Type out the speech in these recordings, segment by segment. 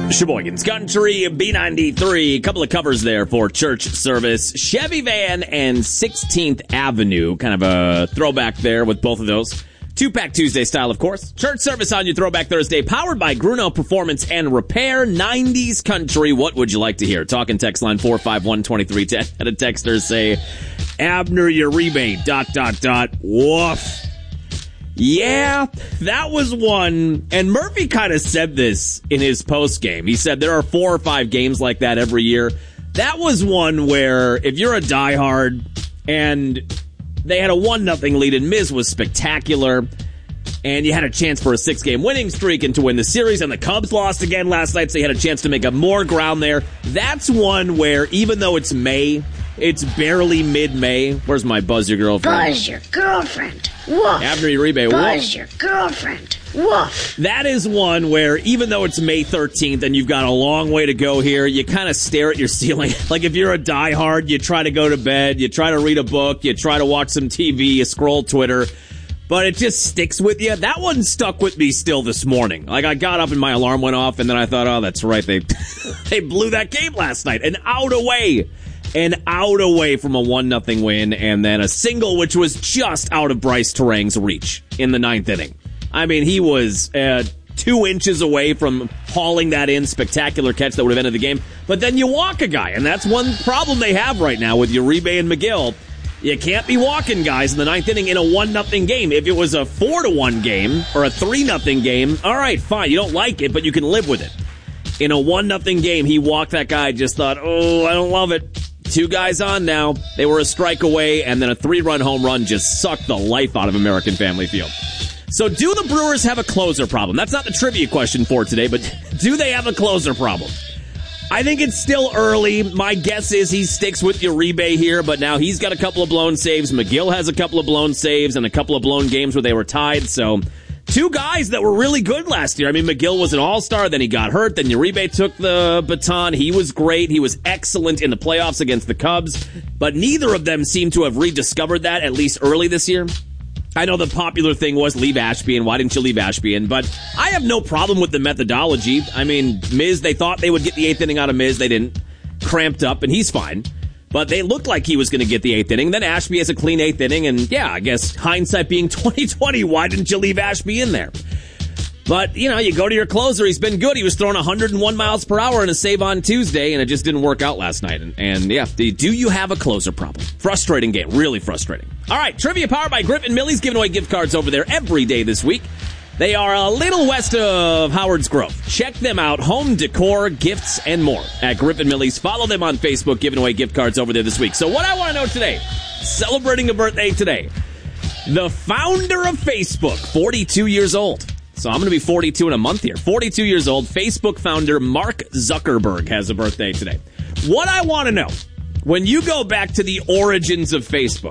Sheboygan's Country, B93, a couple of covers there for church service. Chevy Van and 16th Avenue, kind of a throwback there with both of those. Two-Pack Tuesday style, of course. Church service on your Throwback Thursday, powered by Gruno Performance and Repair. 90s Country, what would you like to hear? Talk and text line 451-2310. Had a texter say, Abner Uribe, ... Woof. Yeah, that was one, and Murphy kind of said this in his post-game. He said there are 4 or 5 games like that every year. That was one where if you're a diehard and they had a 1-0 lead and Miz was spectacular and you had a chance for a 6-game winning streak and to win the series, and the Cubs lost again last night, so you had a chance to make up more ground there. That's one where even though it's May, it's barely mid-May. Where's my Buzz Your Girlfriend? Buzz Your Girlfriend. Woof. Abner Uribe. Buzz Your Girlfriend. Woof. That is one where even though it's May 13th and you've got a long way to go here, you kind of stare at your ceiling. Like if you're a diehard, you try to go to bed, you try to read a book, you try to watch some TV, you scroll Twitter, but it just sticks with you. That one stuck with me still this morning. Like I got up and my alarm went off and then I thought, oh, that's right. They blew that game last night. An out away from a 1-0 win, and then a single which was just out of Bryce Terang's reach in the 9th inning. I mean, he was 2 inches away from hauling that in. Spectacular catch that would have ended the game. But then you walk a guy, and that's one problem they have right now with Uribe and McGill. You can't be walking guys in the 9th inning in a 1-0 game. If it was a 4-1 game or a 3-0 game, all right, fine. You don't like it, but you can live with it. In a 1-0 game, he walked that guy, just thought, oh, I don't love it. 2 guys on now. They were a strike away, and then a 3-run home run just sucked the life out of American Family Field. So do the Brewers have a closer problem? That's not the trivia question for today, but do they have a closer problem? I think it's still early. My guess is he sticks with Uribe here, but now he's got a couple of blown saves. McGill has a couple of blown saves and a couple of blown games where they were tied, so 2 guys that were really good last year. I mean, McGill was an all-star, then he got hurt, then Uribe took the baton. He was great. He was excellent in the playoffs against the Cubs, but neither of them seem to have rediscovered that, at least early this year. I know the popular thing was leave Ashby, and why didn't you leave Ashby in? But I have no problem with the methodology. I mean, Miz, they thought they would get the 8th inning out of Miz. They didn't. Cramped up, and he's fine. But they looked like he was going to get the 8th inning. Then Ashby has a clean 8th inning, and yeah, I guess hindsight being 2020, why didn't you leave Ashby in there? But, you know, you go to your closer. He's been good. He was throwing 101 miles per hour in a save on Tuesday, and it just didn't work out last night. And yeah, do you have a closer problem? Frustrating game. Really frustrating. All right, trivia powered by Griffin Millie's, giving away gift cards over there every day this week. They are a little west of Howard's Grove. Check them out. Home decor, gifts, and more at Griffin Millie's. Follow them on Facebook, giving away gift cards over there this week. So what I want to know today, celebrating a birthday today, the founder of Facebook, 42 years old. So I'm going to be 42 in a month here. 42 years old, Facebook founder Mark Zuckerberg has a birthday today. What I want to know, when you go back to the origins of Facebook,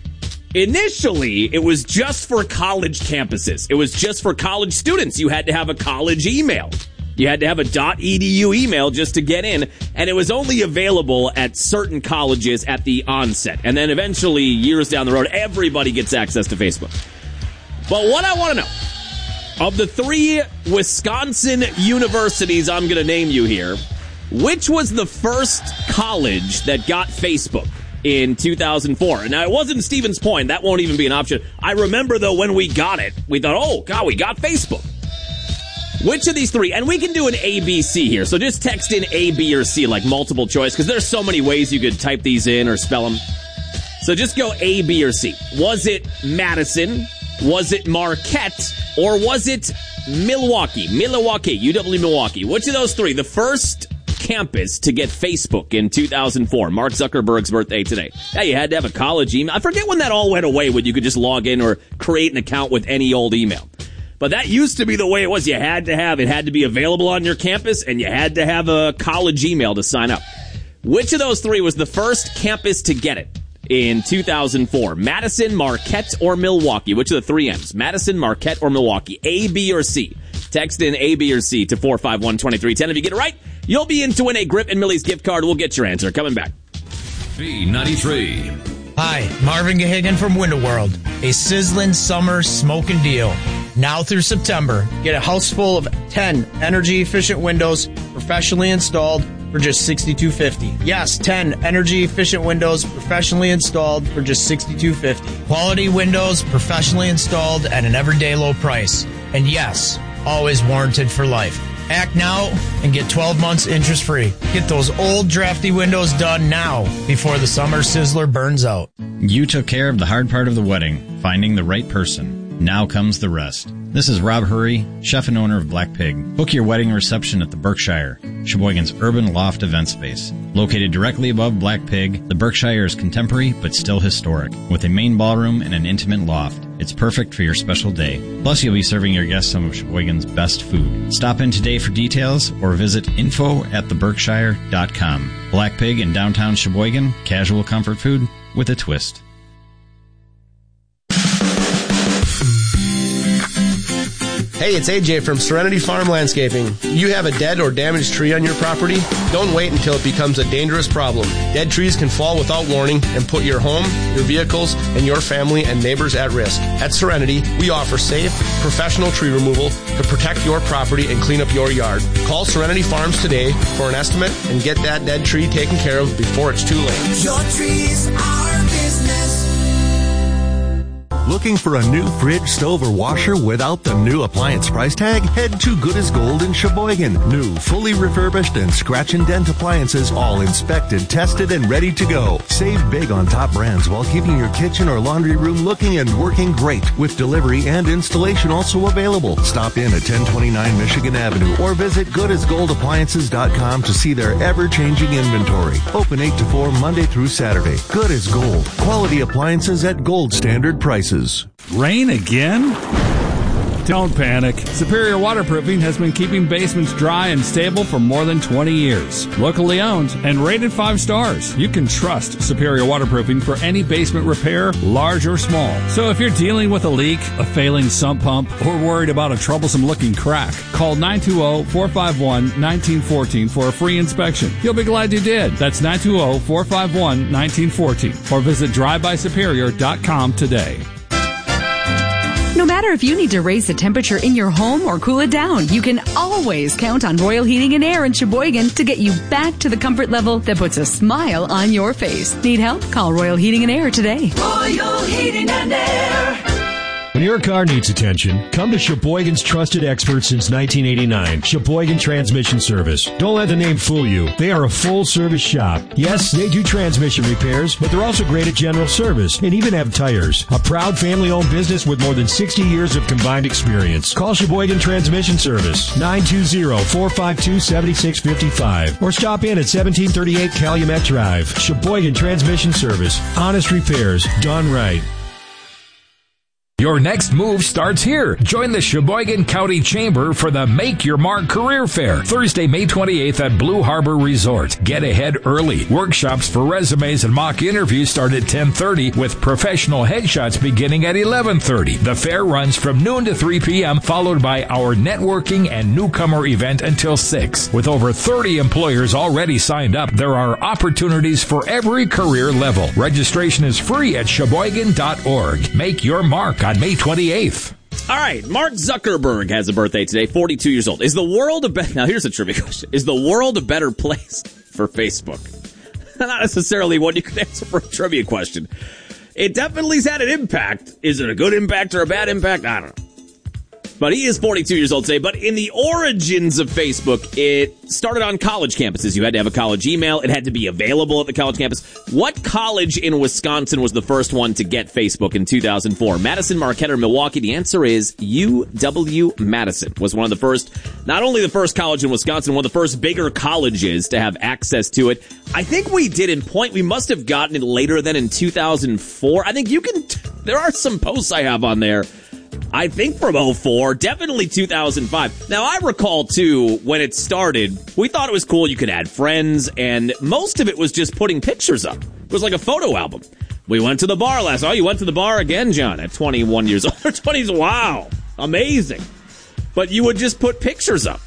initially, it was just for college campuses. It was just for college students. You had to have a college email. You had to have a .edu email just to get in, and it was only available at certain colleges at the onset. And then eventually, years down the road, everybody gets access to Facebook. But what I want to know, of the 3 Wisconsin universities I'm going to name you here, which was the first college that got Facebook in 2004? Now, it wasn't Stevens Point. That won't even be an option. I remember, though, when we got it, we thought, oh, God, we got Facebook. Which of these 3? And we can do an A, B, C here. So just text in A, B, or C, like multiple choice, because there's so many ways you could type these in or spell them. So just go A, B, or C. Was it Madison? Was it Marquette? Or was it Milwaukee? UW Milwaukee. Which of those 3? The first campus to get Facebook in 2004. Mark Zuckerberg's birthday today. Yeah, you had to have a college email. I forget when that all went away, when you could just log in or create an account with any old email. But that used to be the way it was. You had to have, it had to be available on your campus, and you had to have a college email to sign up. Which of those 3 was the first campus to get it in 2004? Madison, Marquette, or Milwaukee? Which of the 3 M's? Madison, Marquette, or Milwaukee? A, B, or C? Text in A, B, or C to 451-2310. If you get it right, you'll be in to win a Griffin Millie's gift card. We'll get your answer. Coming back. B93. Hi, Marvin Gahagan from Window World. A sizzling summer smoking deal. Now through September, get a house full of 10 energy-efficient windows professionally installed for just $62.50. Yes, 10 energy-efficient windows professionally installed for just $62.50. Quality windows professionally installed at an everyday low price. And yes, always warranted for life. Act now and get 12 months interest-free. Get those old drafty windows done now before the summer sizzler burns out. You took care of the hard part of the wedding, finding the right person. Now comes the rest. This is Rob Hurry, chef and owner of Black Pig. Book your wedding reception at the Berkshire, Sheboygan's urban loft event space. Located directly above Black Pig, the Berkshire is contemporary but still historic, with a main ballroom and an intimate loft. It's perfect for your special day. Plus, you'll be serving your guests some of Sheboygan's best food. Stop in today for details or visit info@theberkshire.com. Black Pig in downtown Sheboygan, casual comfort food with a twist. Hey, it's AJ from Serenity Farm Landscaping. You have a dead or damaged tree on your property? Don't wait until it becomes a dangerous problem. Dead trees can fall without warning and put your home, your vehicles, and your family and neighbors at risk. At Serenity, we offer safe, professional tree removal to protect your property and clean up your yard. Call Serenity Farms today for an estimate and get that dead tree taken care of before it's too late. Your tree's our business. Looking for a new fridge, stove, or washer without the new appliance price tag? Head to Good as Gold in Sheboygan. New, fully refurbished, and scratch and dent appliances, all inspected, tested, and ready to go. Save big on top brands while keeping your kitchen or laundry room looking and working great, with delivery and installation also available. Stop in at 1029 Michigan Avenue or visit goodasgoldappliances.com to see their ever-changing inventory. Open 8 to 4 Monday through Saturday. Good as Gold. Quality appliances at gold standard prices. Rain again? Don't panic. Superior Waterproofing has been keeping basements dry and stable for more than 20 years. Locally owned and rated 5 stars. You can trust Superior Waterproofing for any basement repair, large or small. So if you're dealing with a leak, a failing sump pump, or worried about a troublesome-looking crack, call 920-451-1914 for a free inspection. You'll be glad you did. That's 920-451-1914. Or visit drivebysuperior.com today. No matter if you need to raise the temperature in your home or cool it down, you can always count on Royal Heating and Air in Sheboygan to get you back to the comfort level that puts a smile on your face. Need help? Call Royal Heating and Air today. Royal Heating and Air. When your car needs attention, come to Sheboygan's trusted expert since 1989, Sheboygan Transmission Service. Don't let the name fool you. They are a full-service shop. Yes, they do transmission repairs, but they're also great at general service and even have tires. A proud family-owned business with more than 60 years of combined experience. Call Sheboygan Transmission Service, 920-452-7655, or stop in at 1738 Calumet Drive. Sheboygan Transmission Service. Honest repairs done right. Your next move starts here. Join the Sheboygan County Chamber for the Make Your Mark Career Fair, Thursday, May 28th at Blue Harbor Resort. Get ahead early. Workshops for resumes and mock interviews start at 10:30 with professional headshots beginning at 11:30. The fair runs from noon to 3 p.m., followed by our networking and newcomer event until 6. With over 30 employers already signed up, there are opportunities for every career level. Registration is free at sheboygan.org. Make your mark on May 28th. All right, Mark Zuckerberg has a birthday today, 42 years old. Is the world a better... Now, here's a trivia question. Is the world a better place for Facebook? Not necessarily one you could answer for a trivia question. It definitely's had an impact. Is it a good impact or a bad impact? I don't know. But he is 42 years old today. But in the origins of Facebook, it started on college campuses. You had to have a college email. It had to be available at the college campus. What college in Wisconsin was the first one to get Facebook in 2004? Madison, Marquette, or Milwaukee? The answer is UW-Madison was one of the first, not only the first college in Wisconsin, one of the first bigger colleges to have access to it. I think we did in point. We must have gotten it later than in 2004. I think you can, there are some posts I have on there. I think from 04, definitely 2005. Now, I recall, too, when it started, we thought it was cool. You could add friends, and most of it was just putting pictures up. It was like a photo album. We went to the bar last. Oh, you went to the bar again, John, at 21 years old. Or 20s. Wow. Amazing. But you would just put pictures up.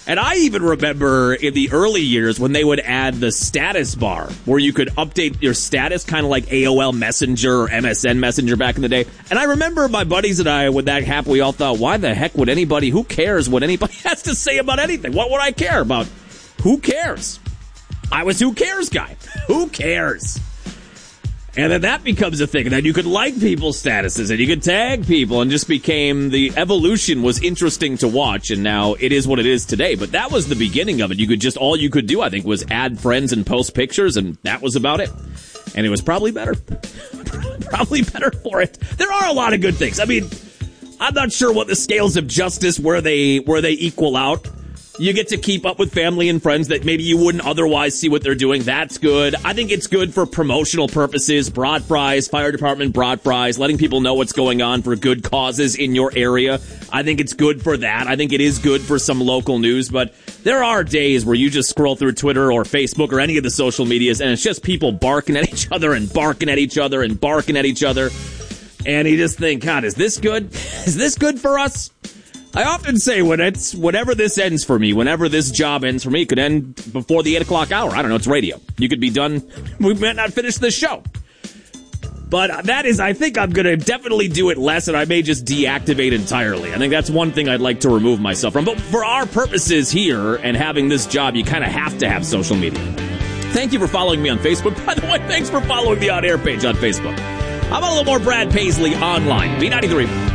And I even remember in the early years when they would add the status bar where you could update your status, kind of like AOL Messenger or MSN Messenger back in the day. And I remember my buddies and I, when that happened, we all thought, why the heck would anybody, who cares what anybody has to say about anything? What would I care about? Who cares? I was who cares guy. Who cares? And then that becomes a thing. And then you could like people's statuses and you could tag people and just became, the evolution was interesting to watch. And now it is what it is today. But that was the beginning of it. You could just, all you could do, I think, was add friends and post pictures. And that was about it. And it was probably better. Probably better for it. There are a lot of good things. I mean, I'm not sure what the scales of justice, where they equal out. You get to keep up with family and friends that maybe you wouldn't otherwise see what they're doing. That's good. I think it's good for promotional purposes, broad fries, fire department broad fries, letting people know what's going on for good causes in your area. I think it's good for that. I think it is good for some local news, but there are days where you just scroll through Twitter or Facebook or any of the social medias and it's just people barking at each other and barking at each other and barking at each other. And you just think, God, is this good? Is this good for us? I often say whenever this ends for me, whenever this job ends for me, it could end before the 8 o'clock hour. I don't know, it's radio. You could be done. We might not finish this show. But that is, I think I'm going to definitely do it less, and I may just deactivate entirely. I think that's one thing I'd like to remove myself from. But for our purposes here and having this job, you kind of have to have social media. Thank you for following me on Facebook. By the way, thanks for following the On Air page on Facebook. How about a little more Brad Paisley online? B93.